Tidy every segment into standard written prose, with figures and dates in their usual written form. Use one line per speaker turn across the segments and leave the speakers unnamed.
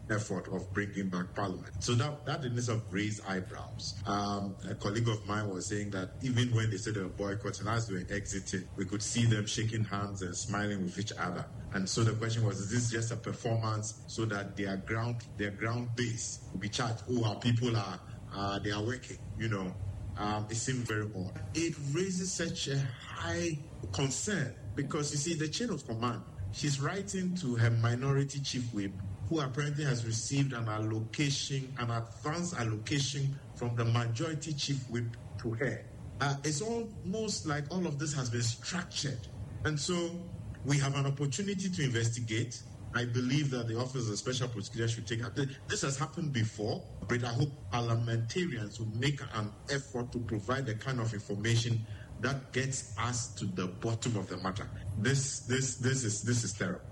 effort of bringing back Parliament. So that in itself raised eyebrows. A colleague of mine was saying that even when they said they were boycotting, as they were exiting, we could see them shaking hands and smiling with each other. And so the question was, is this just a performance so that their ground base will be charged? Oh, our people they are working, It seemed very odd. It raises such a high concern because, you see, the chain of command, she's writing to her minority chief whip, who apparently has received an advance allocation from the majority chief whip to her. It's almost like all of this has been structured. And so we have an opportunity to investigate. I believe that the Office of the Special Prosecutor should take it. This has happened before, but I hope parliamentarians will make an effort to provide the kind of information that gets us to the bottom of the matter. This is terrible.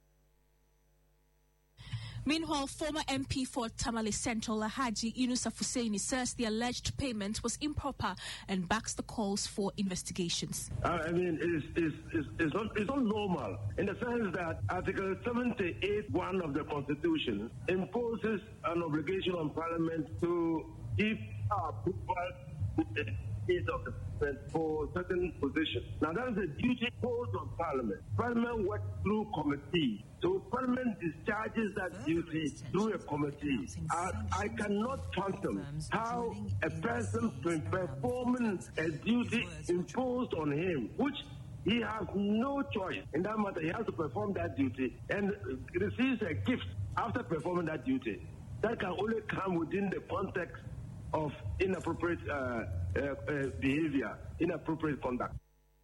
Meanwhile, former MP for Tamale Central, Alhaji Inusa Fuseni, says the alleged payment was improper and backs the calls for investigations.
It's not normal in the sense that Article 78(1) of the Constitution imposes an obligation on Parliament to give approval to the case of the President for certain positions. Now, that is a duty imposed on Parliament. Parliament works through committees. So Parliament discharges that duty through a committee. I cannot fathom how a person performing a duty imposed on him, which he has no choice in that matter. He has to perform that duty and receives a gift after performing that duty. That can only come within the context of inappropriate behavior, inappropriate conduct.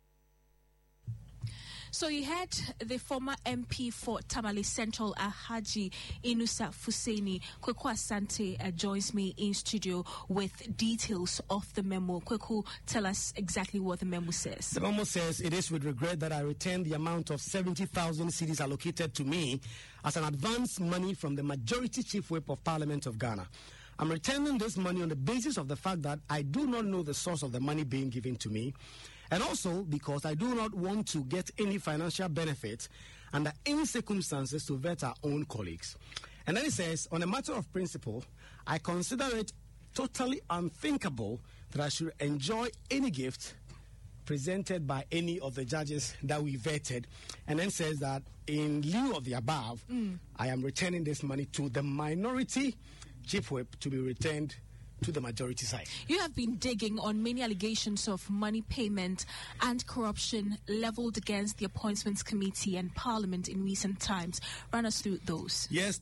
So you had the former MP for Tamale Central, Alhaji Inusa Fuseni. Kweku Asante joins me in studio with details of the memo. Kweku, tell us exactly what the memo says.
The memo says, it is with regret that I return the amount of 70,000 cedis allocated to me as an advance money from the majority chief whip of Parliament of Ghana. I'm returning this money on the basis of the fact that I do not know the source of the money being given to me, and also because I do not want to get any financial benefit under any circumstances to vet our own colleagues. And then it says, on a matter of principle, I consider it totally unthinkable that I should enjoy any gift presented by any of the judges that we vetted, and then says that in lieu of the above, I am returning this money to the minority chief whip to be returned to the majority side.
You have been digging on many allegations of money payment and corruption leveled against the Appointments Committee and Parliament in recent times. Run us through those.
Yes,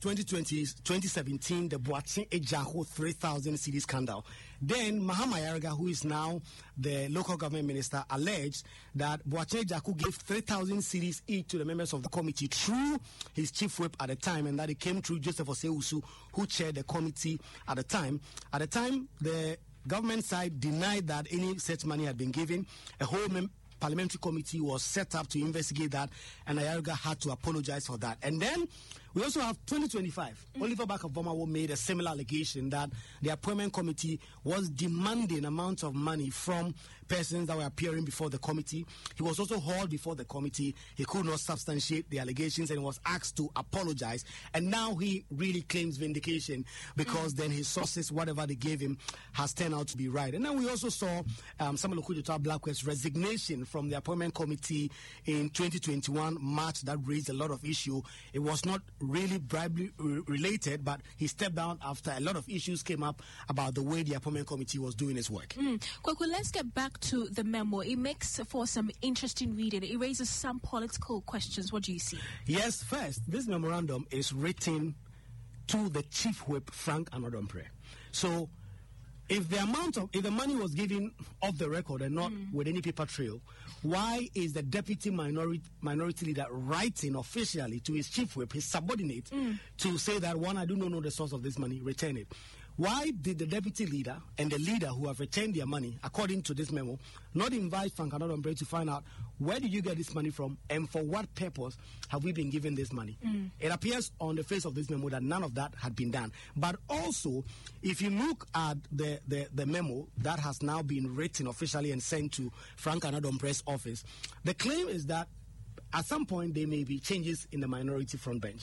2017, the Boakye Ejaho 3,000 cedi scandal. Then Mahama Ayariga, who is now the local government minister, alleged that Boakye Ejaho gave 3,000 cedis each to the members of the committee through his chief whip at the time, and that it came through Joseph Osei-Usu, who chaired the committee at the time. At the time, the government side denied that any such money had been given. A whole parliamentary committee was set up to investigate that, and Ayariga had to apologize for that. And then we also have 2025. Oliver Barker-Vormawor made a similar allegation that the appointment committee was demanding amounts of money from persons that were appearing before the committee. He was also hauled before the committee. He could not substantiate the allegations and was asked to apologize. And now he really claims vindication because then his sources, whatever they gave him, has turned out to be right. And then we also saw Samuel Okudzeto Blackwell's resignation from the appointment committee in 2021 March. That raised a lot of issue. It was not really bribery related, but he stepped down after a lot of issues came up about the way the appointment committee was doing its work.
Kweku, let's get back to the memo. It makes for some interesting reading. It raises some political questions. What do you see?
Yes, first, this memorandum is written to the chief whip, Frank Anadom-Preh. So if the money was given off the record and not with any paper trail, why is the deputy minority leader writing officially to his chief whip, his subordinate, to say that, one, I do not know the source of this money, return it? Why did the deputy leader and the leader who have returned their money, according to this memo, not invite Frank Anadom-Preh to find out where did you get this money from and for what purpose have we been given this money? It appears on the face of this memo that none of that had been done. But also, if you look at the memo that has now been written officially and sent to Frank Anadom-Preh's office, the claim is that at some point there may be changes in the minority front bench.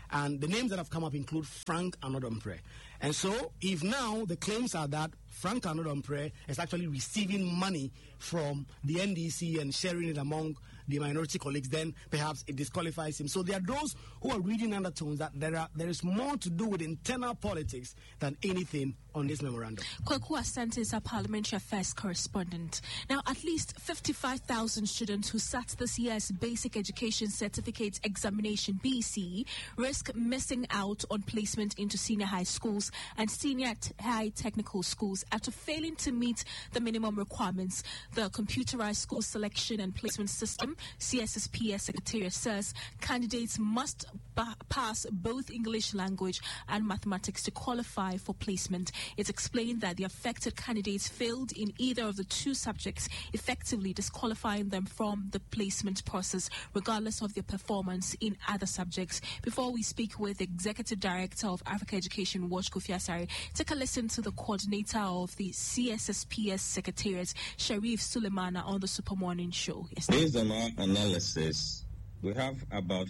And the names that have come up include Frank Anodompre. And so, if now the claims are that Frank Anodompre is actually receiving money from the NDC and sharing it among the minority colleagues, then perhaps it disqualifies him. So there are those who are reading undertones that there is more to do with internal politics than anything on this memorandum.
Kwaku Asante is our parliamentary affairs correspondent. Now, at least 55,000 students who sat this year's Basic Education Certificate Examination (BCE) risk missing out on placement into senior high schools and senior high technical schools after failing to meet the minimum requirements. The Computerized School Selection and Placement System (CSSPS) Secretariat says candidates must pass both English language and mathematics to qualify for placement. It's explained that the affected candidates failed in either of the two subjects, effectively disqualifying them from the placement process, regardless of their performance in other subjects. Before we speak with Executive Director of Africa Education Watch, Kofi Asare, take a listen to the coordinator of the CSSPS Secretariat, Sharif Suleimana, on the Super Morning Show.
Based on our analysis, we have about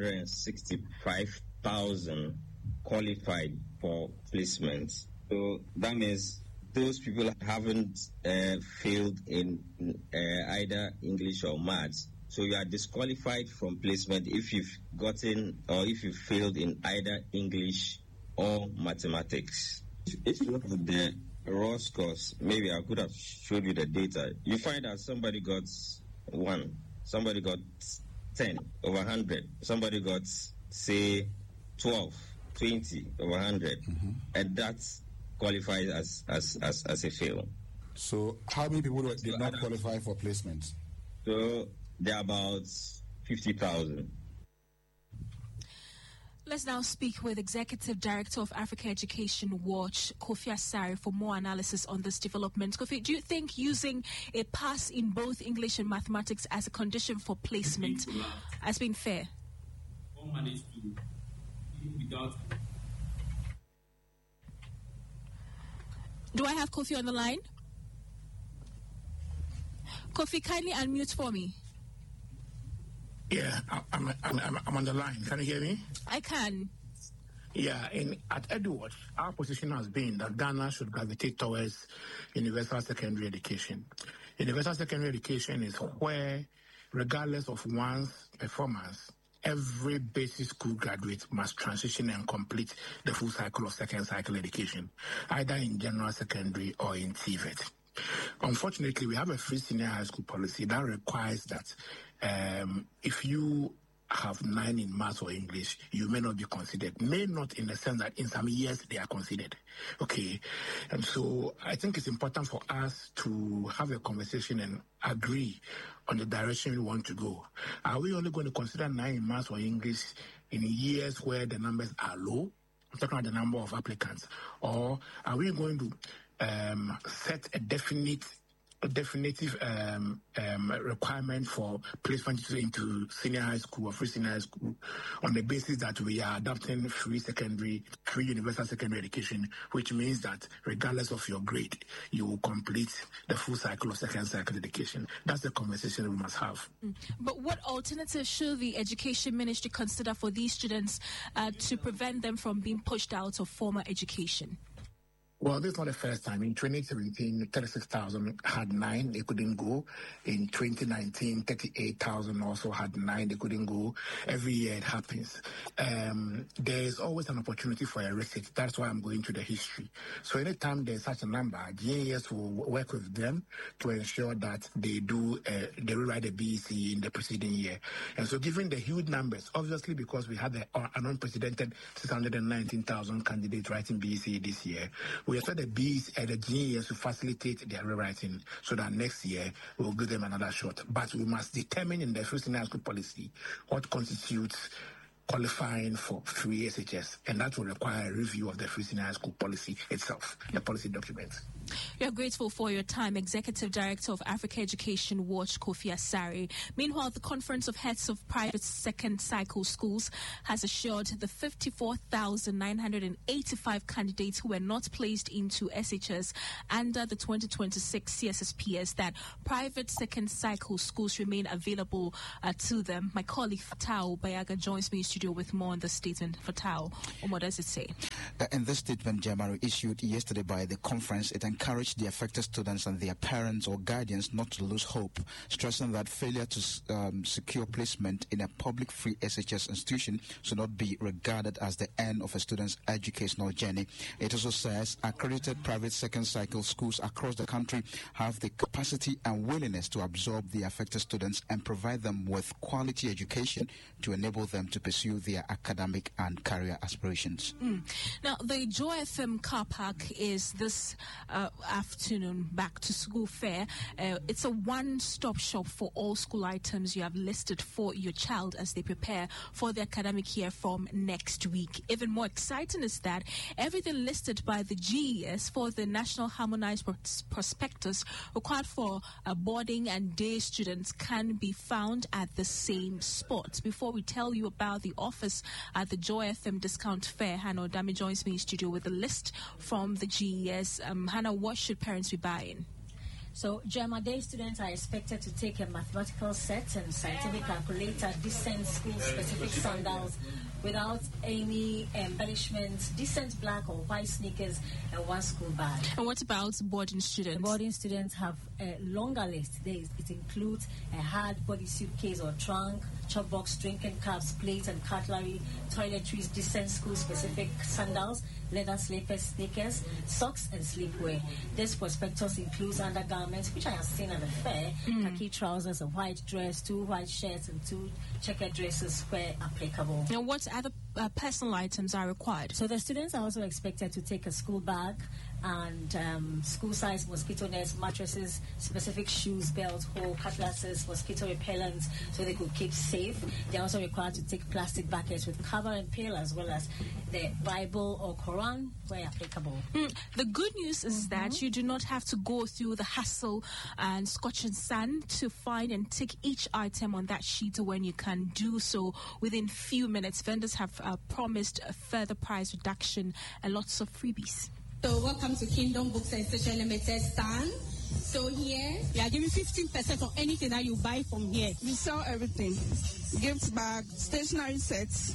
565,000 qualified for placement. So that means those people haven't failed in either English or maths. So you are disqualified from placement if you've gotten or if you failed in either English or mathematics. If you look at the raw scores, maybe I could have showed you the data. You find that somebody got 1, somebody got 10 over 100, somebody got, say, 12, 20 over 100, and that's qualifies as a fail.
So how many people did not qualify for placement?
So there are about 50,000.
Let's now speak with Executive Director of Africa Education Watch, Kofi Asare, for more analysis on this development. Kofi, do you think using a pass in both English and mathematics as a condition for placement has been fair?
One managed to without.
Do I have Kofi on the line? Kofi, kindly unmute for me.
Yeah, I'm on the line. Can you hear me?
I can.
Yeah, at Edward, our position has been that Ghana should gravitate towards universal secondary education. Universal secondary education is where, regardless of one's performance, every basic school graduate must transition and complete the full cycle of second cycle education, either in general secondary or in TVET. Unfortunately, we have a free senior high school policy that requires that if you have 9 in maths or English, you may not be considered. May not in the sense that in some years they are considered. Okay. And so I think it's important for us to have a conversation and agree on the direction we want to go. Are we only going to consider 9 in maths or English in years where the numbers are low? I'm talking about the number of applicants. Or are we going to set a definitive requirement for placement into senior high school or free senior high school on the basis that we are adopting free universal secondary education, which means that regardless of your grade, you will complete the full cycle of second cycle education. That's the conversation we must have.
But what alternatives should the Education Ministry consider for these students to prevent them from being pushed out of formal education?
Well, this is not the first time. In 2017, 36,000 had 9, they couldn't go. In 2019, 38,000 also had 9, they couldn't go. Every year it happens. There is always an opportunity for a reset. That's why I'm going to the history. So anytime there's such a number, GNES will work with them to ensure that they rewrite the BEC in the preceding year. And so given the huge numbers, obviously because we had an unprecedented 619,000 candidates writing BEC this year, we expect the B's and the GES to facilitate their rewriting so that next year we'll give them another shot. But we must determine in the free senior school policy what constitutes qualifying for free SHS, and that will require a review of the free senior school policy itself, the policy document.
We are grateful for your time, Executive Director of Africa Education Watch, Kofi Asare. Meanwhile, the Conference of Heads of Private Second Cycle Schools has assured the 54,985 candidates who were not placed into SHS under the 2026 CSSPS that private second cycle schools remain available to them. My colleague Fatao Bayaga joins me in studio with more on the statement. Fatao, what does it say?
In this statement, Jamaru, issued yesterday by the conference, it encouraged the affected students and their parents or guardians not to lose hope, stressing that failure to secure placement in a public free SHS institution should not be regarded as the end of a student's educational journey. It also says accredited private second cycle schools across the country have the capacity and willingness to absorb the affected students and provide them with quality education to enable them to pursue their academic and career aspirations.
Now, the Joy FM car park is this afternoon back to school fair. It's a one-stop shop for all school items you have listed for your child as they prepare for the academic year from next week. Even more exciting is that everything listed by the GES for the National Harmonized Prospectus required for boarding and day students can be found at the same spot. Before we tell you about the offers at the Joy FM Discount Fair, Hannah Odami joins me in studio with a list from the GES. Hannah, what should parents be buying?
So, Gemma, day students are expected to take a mathematical set and scientific calculator, decent school-specific sandals without any embellishments, decent black or white sneakers, and one school bag.
And what about boarding students?
The boarding students have a longer list. It includes a hard body suitcase or trunk, chop box, drinking cups, plates and cutlery, toiletries, decent school-specific sandals, leather slippers, sneakers, socks, and sleepwear. This prospectus includes undergarments, which I have seen at the fair, khaki trousers, a white dress, 2 white shirts, and 2 checkered dresses where applicable.
Now, what other personal items are required?
So the students are also expected to take a school bag and school-size mosquito nets, mattresses, specific shoes, belts, hole, cutlasses, mosquito repellents, so they could keep safe. They're also required to take plastic buckets with cover and pail, as well as the Bible or Quran where applicable.
The good news is that you do not have to go through the hassle and scotch and sand to find and tick each item on that sheet when you can do so within few minutes. Vendors have promised a further price reduction and lots of freebies.
So welcome to Kingdom Books and Social Limited stand. So here, we are giving 15% on anything that you buy from here.
We sell everything. Gift bags, stationery sets,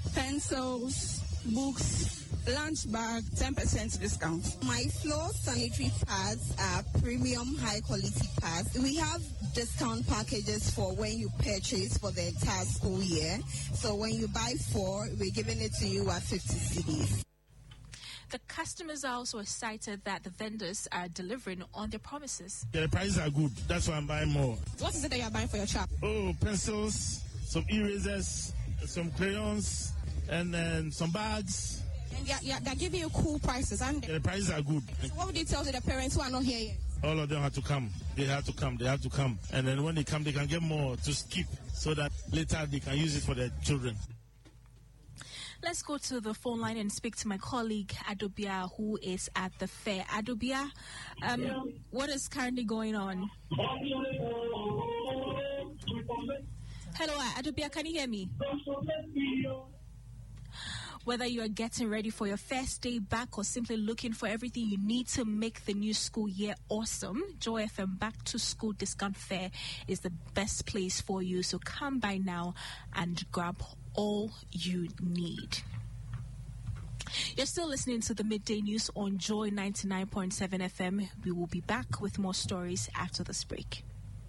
pencils, books, lunch bag, 10% discount.
My floor sanitary pads are premium high quality pads. We have discount packages for when you purchase for the entire school year. So when you buy 4, we're giving it to you at 50 cedis.
The customers are also excited that the vendors are delivering on their promises.
Yeah, the prices are good. That's why I'm buying more.
What is it that you're buying for your shop?
Oh, pencils, some erasers, some crayons, and then some bags.
And they're giving you cool prices, aren't they?
Yeah, the prices are good.
So what would you tell to the parents who are not here yet?
All of them have to come. They have to come. They have to come. And then when they come, they can get more to keep so that later they can use it for their children.
Let's go to the phone line and speak to my colleague Adobia, who is at the fair. Adobia, what is currently going on? Hello, Adobia, can you hear me? Whether you are getting ready for your first day back or simply looking for everything you need to make the new school year awesome, Joy FM Back to School Discount Fair is the best place for you. So come by now and grab all you need. You're still listening to the Midday News on Joy 99.7 FM. We will be back with more stories after this break.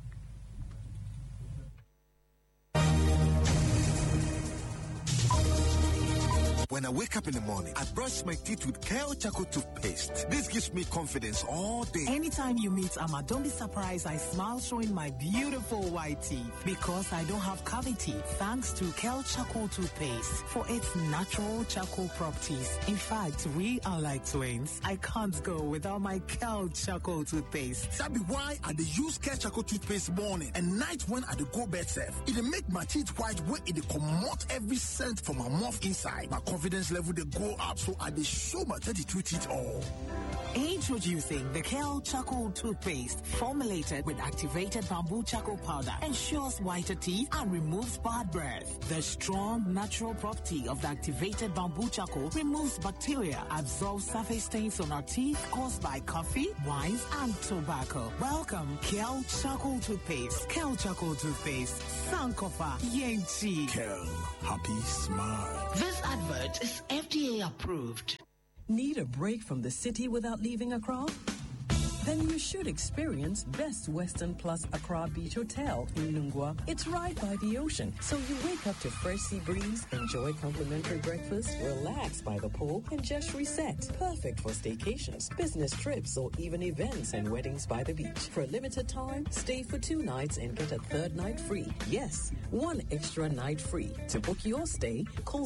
When I wake up in the morning, I brush my teeth with Kale Charcoal toothpaste. This gives me confidence all day.
Anytime you meet Amma, don't be surprised I smile showing my beautiful white teeth because I don't have cavity thanks to Kale Charcoal toothpaste for its natural charcoal properties. In fact, we are like twins. I can't go without my Kale Charcoal toothpaste.
That be why I use Kale Charcoal toothpaste morning and night when I go bed safe. It make my teeth white when it come out every scent from my mouth inside. My confidence confidence level they go up, so I be so much that it treat it all.
Introducing the Kel Charcoal Toothpaste, formulated with activated bamboo charcoal powder, ensures whiter teeth and removes bad breath. The strong natural property of the activated bamboo charcoal removes bacteria, absorbs surface stains on our teeth caused by coffee, wines, and tobacco. Welcome, Kel Charcoal Toothpaste. Kel Charcoal Toothpaste. Sankofa Yenti.
Kel, happy smile.
This advert is FDA approved.
Need a break from the city without leaving Accra? Then you should experience Best Western Plus Accra Beach Hotel in Nungwa. It's right by the ocean, so you wake up to fresh sea breeze, enjoy complimentary breakfast, relax by the pool, and just reset. Perfect for staycations, business trips, or even events and weddings by the beach. For a limited time, stay for 2 nights and get a 3rd night free. Yes, 1 extra night free. To book your stay, call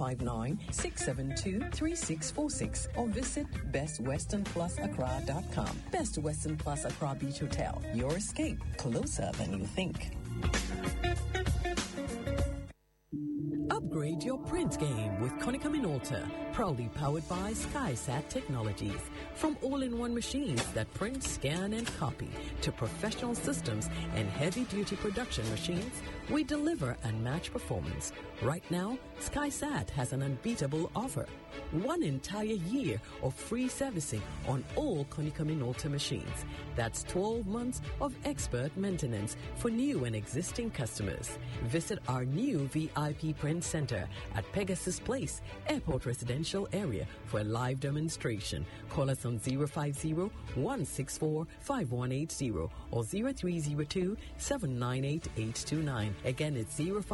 059-672-3646 or visit bestwesternplusaccra.com. Best Western Plus Accra Beach Hotel. Your escape, closer than you think. Upgrade your print game with Konica Minolta, proudly powered by SkySat Technologies. From all-in-one machines that print, scan, and copy to professional systems and heavy-duty production machines, we deliver unmatched performance. Right now, SkySat has an unbeatable offer. 1 entire year of free servicing on all Konica Minolta machines. That's 12 months of expert maintenance for new and existing customers. Visit our new VIP print center at Pegasus Place, Airport Residential Area for a live demonstration. Call us on 050-164-5180 or 0302-798-829. Again, it's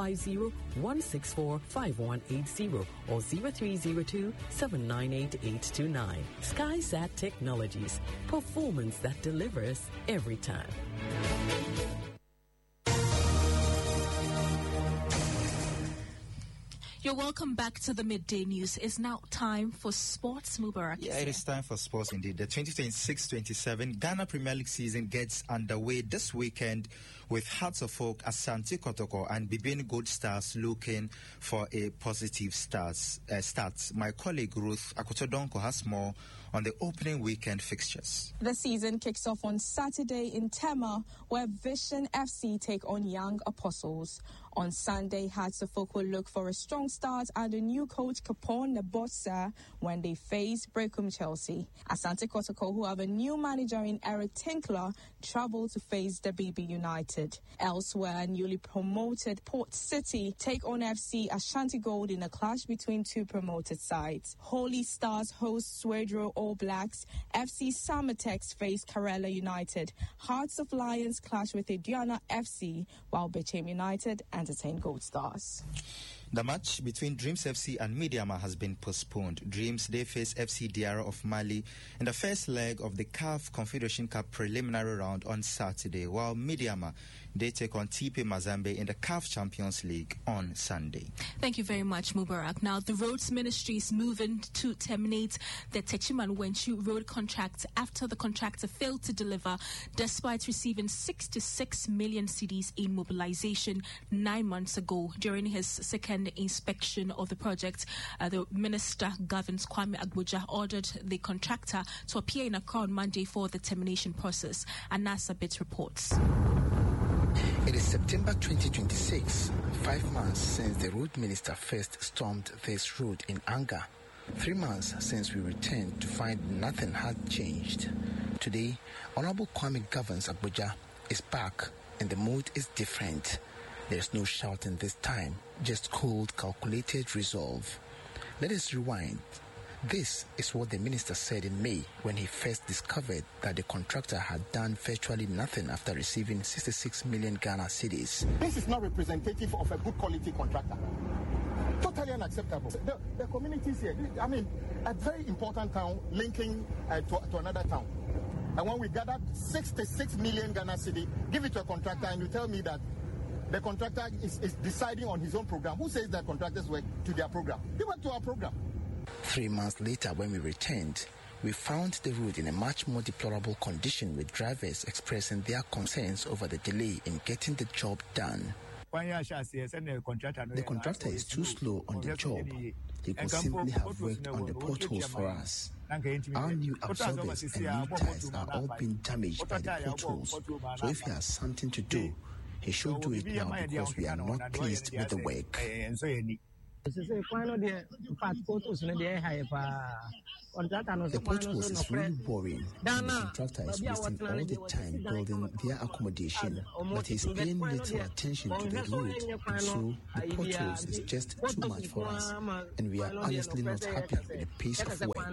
050-164-5180 or 0302-798-829. SkySat Technologies. Performance that delivers every time.
You're welcome back to the Midday News. It's now time for sports, Mubarak.
Yeah, it is time for sports indeed. The 2026-27 Ghana Premier League season gets underway this weekend with Hearts of Oak, Asante Kotoko, and Bibini Gold Stars looking for a positive start. My colleague Ruth Akotodonko has more on the opening weekend fixtures.
The season kicks off on Saturday in Tema, where Vision FC take on Young Apostles. On Sunday, Hearts of Oak will look for a strong start under new coach Capone Nebosa when they face Brecum Chelsea. Asante Kotoko, who have a new manager in Eric Tinkler, travel to face the BB United. Elsewhere, newly promoted Port City take on FC Ashanti Gold in a clash between two promoted sides. Holy Stars host Swedro All Blacks. FC Samatex face Karela United. Hearts of Lions clash with Aduana FC, while Bechem United entertain Gold Stars.
The match between Dreams FC and Midiama has been postponed. Dreams, they face FC Diarra of Mali in the first leg of the CAF Confederation Cup preliminary round on Saturday, while Midiama, they take on TP Mazembe in the CAF Champions League on Sunday.
Thank you very much, Mubarak. Now, the Roads Ministry is moving to terminate the Techiman Wenchu road contract after the contractor failed to deliver despite receiving 66 million cedis in mobilization 9 months ago. During his second inspection of the project, the Minister Governs Kwame Agboja ordered the contractor to appear in Accra on Monday for the termination process. And NASA Bit reports.
It is September 2026, 5 months since the road minister first stormed this road in anger. 3 months since we returned to find nothing had changed. Today, Honorable Kwame Governs Agboja is back and the mood is different. There's no shouting this time, just cold, calculated resolve. Let us rewind. This is what the minister said in May when he first discovered that the contractor had done virtually nothing after receiving 66 million Ghana cedis.
This is not representative of a good quality contractor. Totally unacceptable. The communities here, I mean, a very important town linking to another town. And when we gathered 66 million Ghana cedi, give it to a contractor and you tell me that the contractor is deciding on his own program. Who says that contractors work to their program? They work to our program.
3 months later, when we returned, we found the road in a much more deplorable condition, with drivers expressing their concerns over the delay in getting the job done. The contractor is too slow on the job.
They could simply have worked on the potholes for us. Our new absorbers and new tires are all being damaged by the potholes. So if he has something to do, he should do it now because we are not pleased with the work. The potholes is really boring, and the contractor is wasting all the time building their accommodation, but he's paying little attention to the road, and so the potholes is just too much for us, and we are honestly not happy with the pace of work.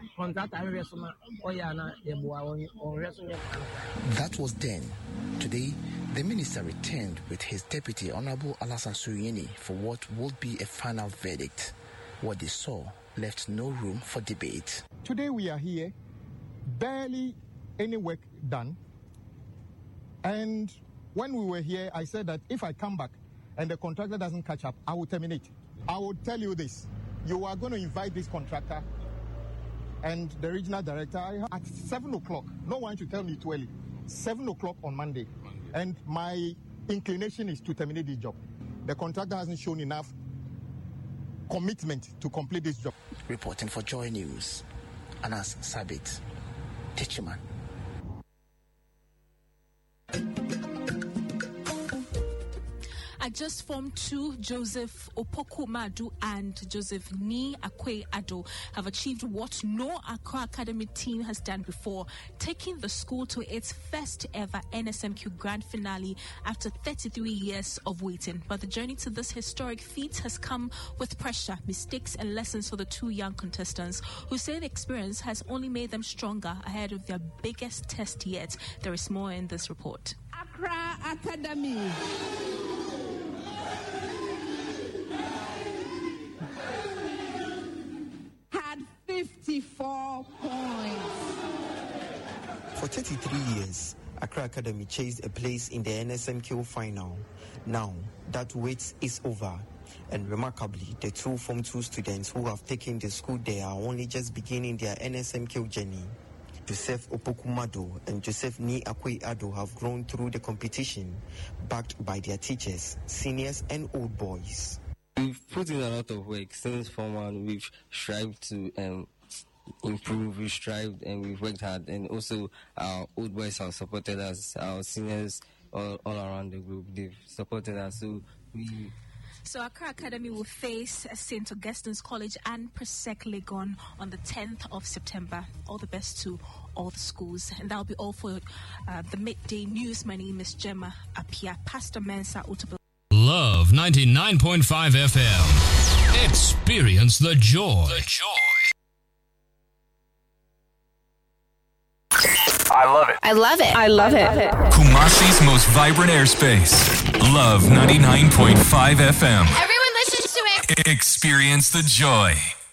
That was then. Today, the minister returned with his deputy, Honorable Alassane Suhuyini, for what would be a final verdict. What they saw left no room for debate.
Today we are here, barely any work done. And when we were here, I said that if I come back and the contractor doesn't catch up, I will terminate. I will tell you this. You are going to invite this contractor and the regional director at 7 o'clock. No one should tell me too early. 7 o'clock on Monday. And my inclination is to terminate this job. The contractor hasn't shown enough commitment to complete this job.
Reporting for Joy News, Anas Sabit, Techiman.
I just formed two, Joseph Opoku Madu and Joseph Ni Akwe Ado, have achieved what no Accra Academy team has done before, taking the school to its first ever NSMQ grand finale after 33 years of waiting. But the journey to this historic feat has come with pressure, mistakes and lessons for the two young contestants, who say the experience has only made them stronger ahead of their biggest test yet. There is more in this report.
Accra Academy. Had 54 points.
For 33 years, Accra Academy chased a place in the NSMQ final. Now, that wait is over. And remarkably, the two Form 2 students who have taken the school there are only just beginning their NSMQ journey. Joseph Opoku Madu and Joseph Ni Akwe Ado have grown through the competition, backed by their teachers, seniors and old boys.
We've put in a lot of work since Form 1. We've strived to improve, we've strived and we've worked hard. And also our old boys have supported us, our seniors all around the group, they've supported us.
So Accra Academy will face St. Augustine's College and Presec Legon on the 10th of September. All the best to all the schools. And that'll be all for the midday news. My name is Gemma Apia. Pastor Mensa Utable.
Love 99.5 FM. Experience the joy. The joy.
I love it.
I love it. I love it.
Kumasi's most vibrant airspace. Love 99.5 FM.
Everyone listens to it.
Experience the joy.